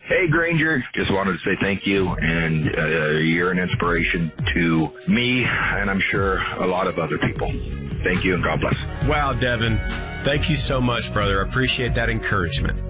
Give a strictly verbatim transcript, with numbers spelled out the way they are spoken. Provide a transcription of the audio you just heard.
Hey, Granger, just wanted to say thank you, and uh, you're an inspiration to me, and I'm sure a lot of other people. Thank you, and God bless. Wow, Devin, thank you so much, brother. I appreciate that encouragement.